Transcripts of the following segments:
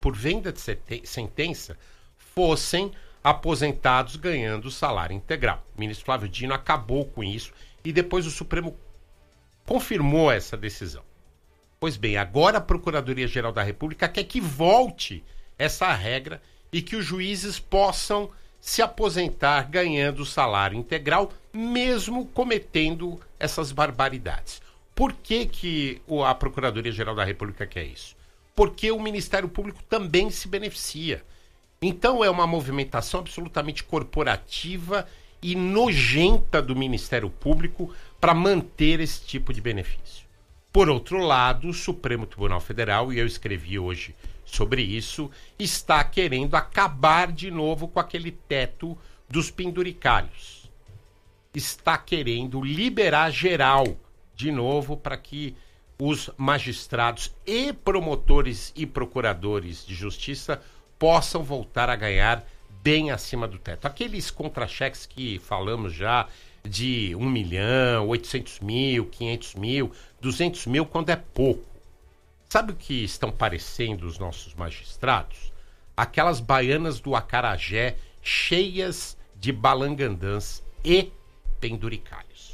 por venda de sentença fossem aposentados ganhando salário integral. O ministro Flávio Dino acabou com isso e depois o Supremo confirmou essa decisão. Pois bem, agora a Procuradoria-Geral da República quer que volte essa regra e que os juízes possam se aposentar ganhando salário integral, mesmo cometendo essas barbaridades. Por que a Procuradoria-Geral da República quer isso? Porque o Ministério Público também se beneficia. Então é uma movimentação absolutamente corporativa e nojenta do Ministério Público para manter esse tipo de benefício. Por outro lado, o Supremo Tribunal Federal, e eu escrevi hoje sobre isso, está querendo acabar de novo com aquele teto dos penduricalhos. Está querendo liberar geral de novo para que os magistrados e promotores e procuradores de justiça possam voltar a ganhar bem acima do teto. Aqueles contra-cheques que falamos já de 1 milhão, 800 mil, 500 mil, 200 mil, quando é pouco. Sabe o que estão parecendo os nossos magistrados? Aquelas baianas do acarajé cheias de balangandãs e penduricalhos.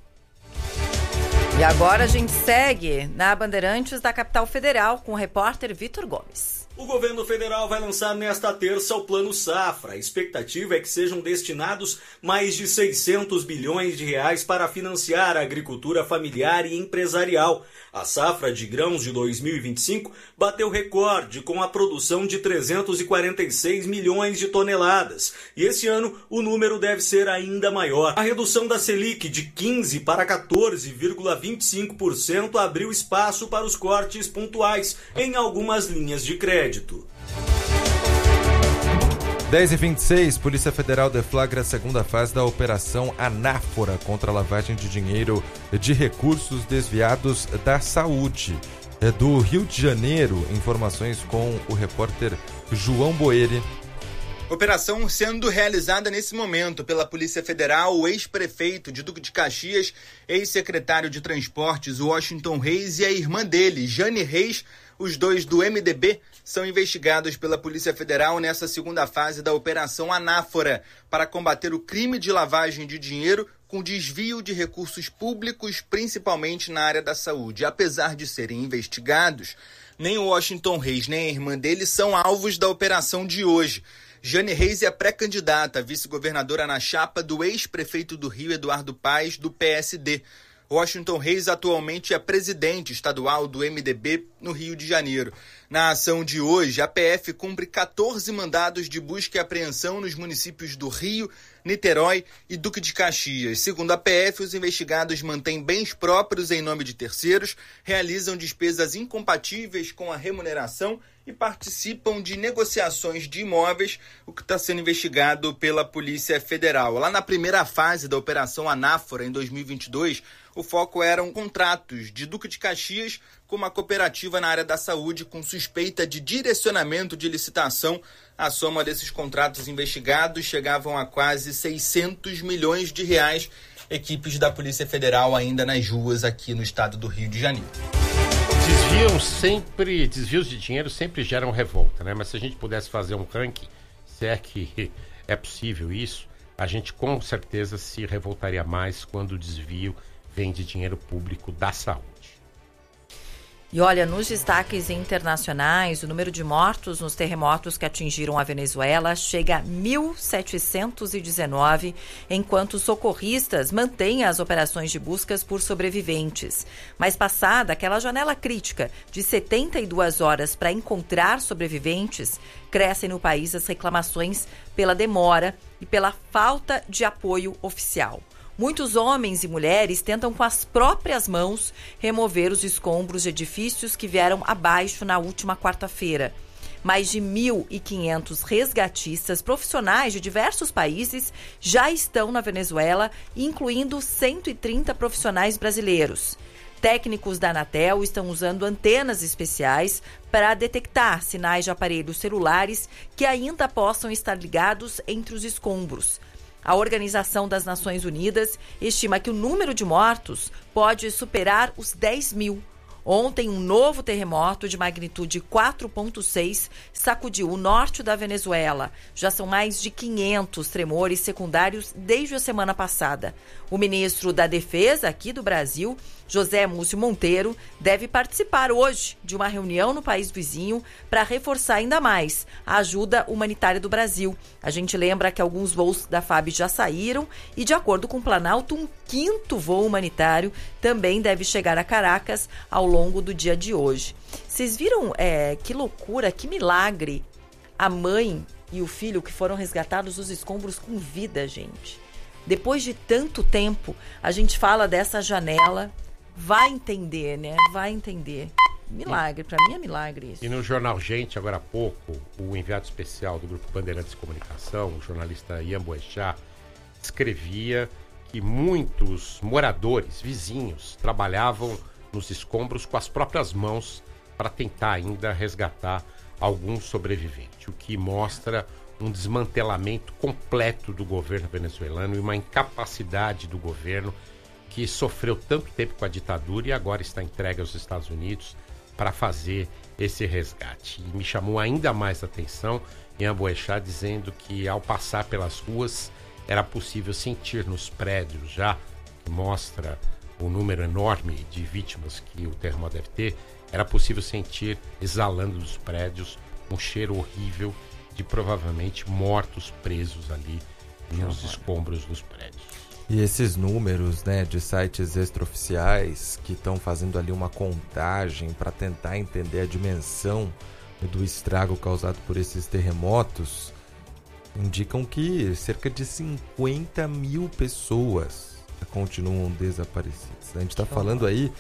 E agora a gente segue na Bandeirantes da Capital Federal com o repórter Vitor Gomes. O governo federal vai lançar nesta terça o Plano Safra. A expectativa é que sejam destinados mais de 600 bilhões de reais para financiar a agricultura familiar e empresarial. A safra de grãos de 2025 bateu recorde com a produção de 346 milhões de toneladas. E esse ano o número deve ser ainda maior. A redução da Selic de 15% para 14,25% abriu espaço para os cortes pontuais em algumas linhas de crédito. 10h26, Polícia Federal deflagra a segunda fase da Operação Anáfora contra a lavagem de dinheiro de recursos desviados da saúde. Do Rio de Janeiro, informações com o repórter João Boeri. Operação sendo realizada nesse momento pela Polícia Federal, o ex-prefeito de Duque de Caxias, ex-secretário de Transportes Washington Reis e a irmã dele, Jane Reis, os dois do MDB, são investigados pela Polícia Federal nessa segunda fase da Operação Anáfora para combater o crime de lavagem de dinheiro com desvio de recursos públicos, principalmente na área da saúde. Apesar de serem investigados, nem o Washington Reis nem a irmã dele são alvos da operação de hoje. Jane Reis é pré-candidata a vice-governadora na chapa do ex-prefeito do Rio, Eduardo Paes, do PSD. Washington Reis atualmente é presidente estadual do MDB no Rio de Janeiro. Na ação de hoje, a PF cumpre 14 mandados de busca e apreensão nos municípios do Rio, Niterói e Duque de Caxias. Segundo a PF, os investigados mantêm bens próprios em nome de terceiros, realizam despesas incompatíveis com a remuneração e participam de negociações de imóveis, o que está sendo investigado pela Polícia Federal. Lá na primeira fase da Operação Anáfora, em 2022, o foco eram contratos de Duque de Caxias com uma cooperativa na área da saúde com suspeita de direcionamento de licitação. A soma desses contratos investigados chegavam a quase 600 milhões de reais. Equipes da Polícia Federal ainda nas ruas aqui no estado do Rio de Janeiro. Desvios de dinheiro sempre geram revolta, né? Mas se a gente pudesse fazer um ranking, se é que é possível isso, a gente com certeza se revoltaria mais quando o desvio vem de dinheiro público da saúde. E olha, nos destaques internacionais, o número de mortos nos terremotos que atingiram a Venezuela chega a 1.719, enquanto socorristas mantêm as operações de buscas por sobreviventes. Mas passada aquela janela crítica de 72 horas para encontrar sobreviventes, crescem no país as reclamações pela demora e pela falta de apoio oficial. Muitos homens e mulheres tentam com as próprias mãos remover os escombros de edifícios que vieram abaixo na última quarta-feira. Mais de 1.500 resgatistas profissionais de diversos países já estão na Venezuela, incluindo 130 profissionais brasileiros. Técnicos da Anatel estão usando antenas especiais para detectar sinais de aparelhos celulares que ainda possam estar ligados entre os escombros. A Organização das Nações Unidas estima que o número de mortos pode superar os 10 mil. Ontem, um novo terremoto de magnitude 4,6 sacudiu o norte da Venezuela. Já são mais de 500 tremores secundários desde a semana passada. O ministro da Defesa aqui do Brasil, José Múcio Monteiro, deve participar hoje de uma reunião no país vizinho para reforçar ainda mais a ajuda humanitária do Brasil. A gente lembra que alguns voos da FAB já saíram e, de acordo com o Planalto, um 5º voo humanitário também deve chegar a Caracas ao longo do dia de hoje. Vocês viram que loucura, que milagre, a mãe e o filho que foram resgatados dos escombros com vida, gente. Depois de tanto tempo, a gente fala dessa janela, vai entender, né? Vai entender. Milagre, para mim é milagre isso. E no jornal Gente, agora há pouco, o enviado especial do Grupo Bandeirantes de Comunicação, o jornalista Ian Boechat, escrevia que muitos moradores, vizinhos, trabalhavam nos escombros com as próprias mãos para tentar ainda resgatar algum sobrevivente, o que mostra um desmantelamento completo do governo venezuelano e uma incapacidade do governo que sofreu tanto tempo com a ditadura e agora está entregue aos Estados Unidos para fazer esse resgate. E me chamou ainda mais a atenção Ian Boechat dizendo que ao passar pelas ruas era possível sentir nos prédios já, que mostra o número enorme de vítimas que o terremoto deve ter, era possível sentir exalando dos prédios um cheiro horrível de provavelmente mortos presos ali nos escombros dos prédios. E esses números, né, de sites extraoficiais que estão fazendo ali uma contagem para tentar entender a dimensão do estrago causado por esses terremotos, indicam que cerca de 50 mil pessoas continuam desaparecidas. A gente está falando aí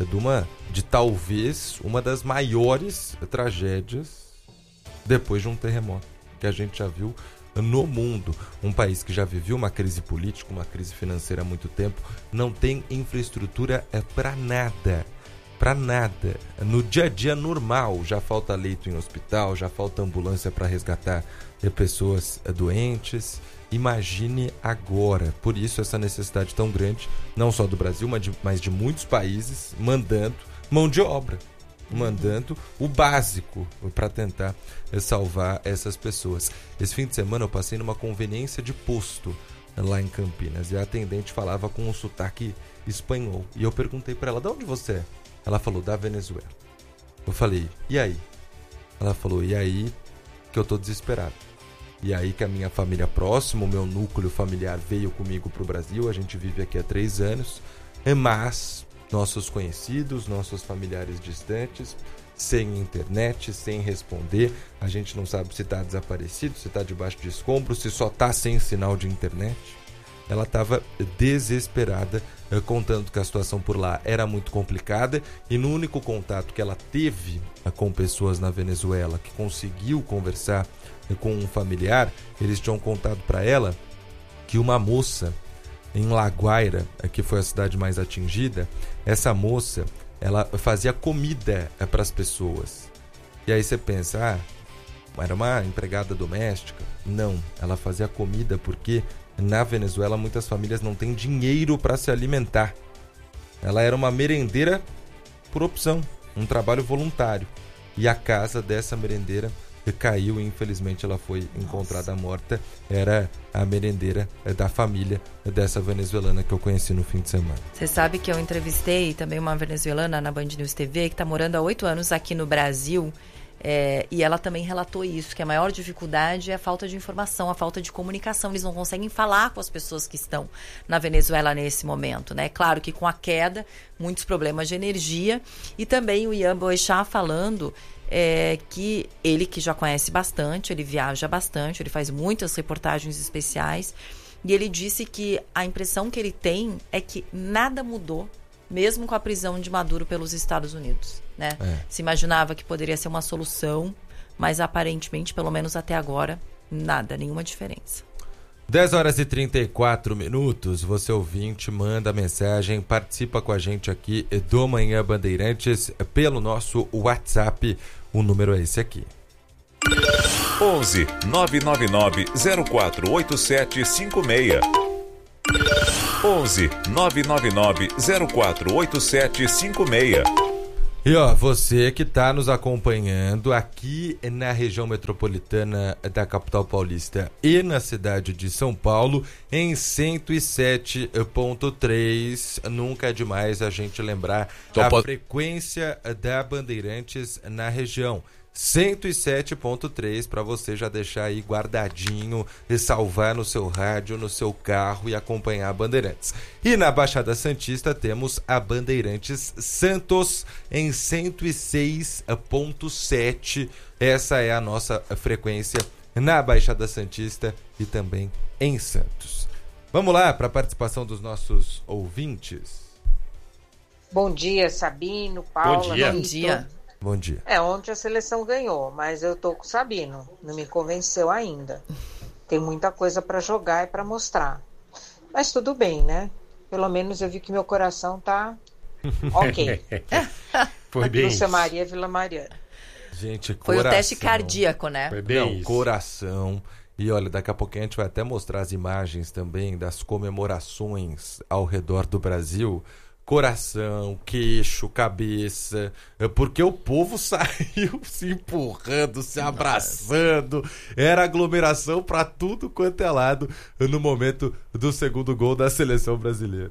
de talvez uma das maiores tragédias depois de um terremoto que a gente já viu no mundo. Um país que já viveu uma crise política, uma crise financeira há muito tempo, não tem infraestrutura para nada. Para nada. No dia a dia normal, já falta leito em hospital, já falta ambulância para resgatar pessoas doentes. Imagine agora. Por isso essa necessidade tão grande, não só do Brasil, mas de muitos países, mandando mão de obra, mandando o básico para tentar salvar essas pessoas. Esse fim de semana eu passei numa conveniência de posto lá em Campinas e a atendente falava com um sotaque espanhol. E eu perguntei para ela, de onde você é? Ela falou, da Venezuela. Eu falei, e aí? Ela falou, e aí que eu tô desesperado. E aí que a minha família próxima, o meu núcleo familiar veio comigo pro Brasil, a gente vive aqui há 3 anos, mas nossos conhecidos, nossos familiares distantes, sem internet, sem responder, a gente não sabe se está desaparecido, se está debaixo de escombros, se só está sem sinal de internet. Ela estava desesperada, contando que a situação por lá era muito complicada e no único contato que ela teve com pessoas na Venezuela, que conseguiu conversar com um familiar, eles tinham contado para ela que uma moça em La Guaira, que foi a cidade mais atingida, essa moça, ela fazia comida para as pessoas. E aí você pensa, era uma empregada doméstica? Não, ela fazia comida porque na Venezuela muitas famílias não têm dinheiro para se alimentar. Ela era uma merendeira por opção, um trabalho voluntário. E a casa dessa merendeira caiu e infelizmente ela foi encontrada morta. Era a merendeira da família dessa venezuelana que eu conheci no fim de semana. Você sabe que eu entrevistei também uma venezuelana na Band News TV que está morando há 8 anos aqui no Brasil. E ela também relatou isso, que a maior dificuldade é a falta de informação, a falta de comunicação. Eles não conseguem falar com as pessoas que estão na Venezuela nesse momento, né? Claro que com a queda, muitos problemas de energia. E também o Ian Boechat falando que ele que já conhece bastante, ele viaja bastante, ele faz muitas reportagens especiais. E ele disse que a impressão que ele tem é que nada mudou, mesmo com a prisão de Maduro pelos Estados Unidos, né? Se imaginava que poderia ser uma solução, mas aparentemente, pelo menos até agora, nada, nenhuma diferença. 10h34, você ouvinte, manda mensagem, participa com a gente aqui do Manhã Bandeirantes pelo nosso WhatsApp, o número é esse aqui. 11 999 048756 11 999 048756. E você que está nos acompanhando aqui na região metropolitana da capital paulista e na cidade de São Paulo em 107.3, nunca é demais a gente lembrar frequência da Bandeirantes na região. 107.3 para você já deixar aí guardadinho e salvar no seu rádio, no seu carro e acompanhar a Bandeirantes. E na Baixada Santista temos a Bandeirantes Santos em 106.7. Essa é a nossa frequência na Baixada Santista e também em Santos. Vamos lá para a participação dos nossos ouvintes. Bom dia, Sabino, Paula. Bom dia. Bom dia. Bom dia. Ontem a seleção ganhou, mas eu tô com o Sabino. Não me convenceu ainda. Tem muita coisa para jogar e para mostrar. Mas tudo bem, né? Pelo menos eu vi que meu coração tá ok. Foi bem Lúcia isso. Maria, Vila Mariana. Gente, Foi coração. o teste cardíaco, né? Foi bem isso. Coração. E olha, daqui a pouquinho a gente vai até mostrar as imagens também das comemorações ao redor do Brasil. Coração, queixo, cabeça, porque o povo saiu se empurrando, se abraçando, era aglomeração para tudo quanto é lado no momento do segundo gol da seleção brasileira.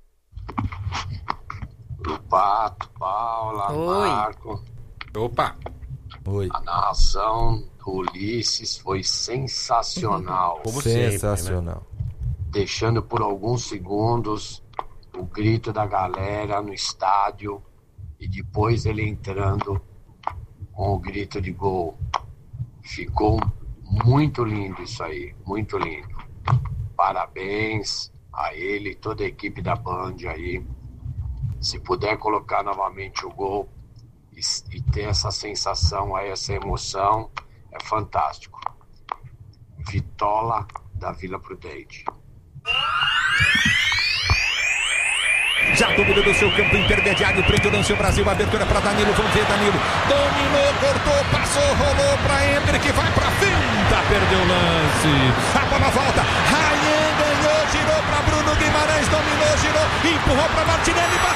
Pato, Paula, Oi. Marco, Opa! Oi. a narração do Ulisses foi sensacional, Como sempre, Sensacional. deixando por alguns segundos o grito da galera no estádio e depois ele entrando com o grito de gol. Ficou muito lindo isso aí, muito lindo. Parabéns a ele e toda a equipe da Band aí. Se puder colocar novamente o gol e ter essa sensação aí, essa emoção, é fantástico. Vitola da Vila Prudente. Já domina do seu campo intermediário, prende o lance o Brasil, abertura para Danilo, vamos ver Danilo, dominou, cortou, passou, rolou para Hendrick, vai para finta, perdeu o lance, a bola volta, Rayan ganhou, girou para Bruno Guimarães, dominou, girou, empurrou para Martinelli, bateu.